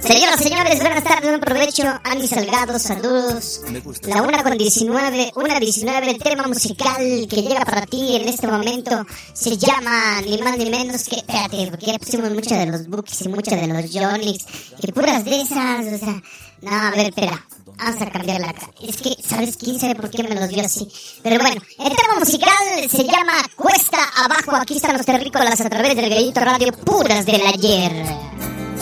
Señoras, señores, buenas tardes, buen provecho. Andy Salgado, saludos. La 1:19, 1:19, el tema musical que llega para ti en este momento se llama ni más ni menos que... Espérate, porque ya pusimos muchas de los Bookies y muchas de los Johnny's, que puras de esas, o sea... No, a ver, espera, vamos a cambiar la cara. Es que, ¿sabes quién sabe por qué me los dio así? Pero bueno, el tema musical se llama Cuesta Abajo. Aquí están los terrícolas a través del Gallito Radio, puras del ayer.